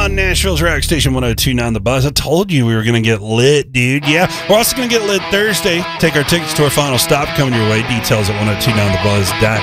on Nashville's Rock Station 102.9 The Buzz. I told you we were going to get lit, dude. Yeah, we're also going to get lit Thursday. Take our tickets to our final stop coming your way. Details at 1029thebuzz.com.